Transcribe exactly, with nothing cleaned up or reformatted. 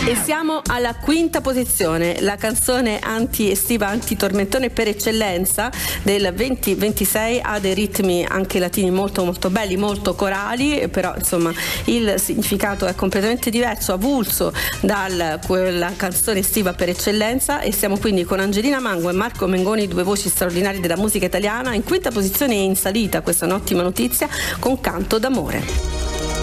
E siamo alla quinta posizione, la canzone anti-estiva, anti-tormentone per eccellenza del venti ventisei, ha dei ritmi anche latini molto molto belli, molto corali, però insomma il significato è completamente diverso, avulso da quella canzone estiva per eccellenza. E siamo quindi con Angelina Mango e Marco Mengoni, due voci straordinarie della musica italiana, in quinta posizione e in salita, questa è un'ottima notizia, con Canto d'amore.